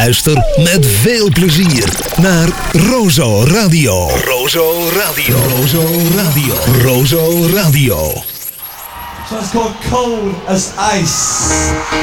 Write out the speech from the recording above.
Luister met veel plezier naar Rozo Radio. Rozo Radio. Rozo Radio. Rozo Radio. So it's called Cold as Ice.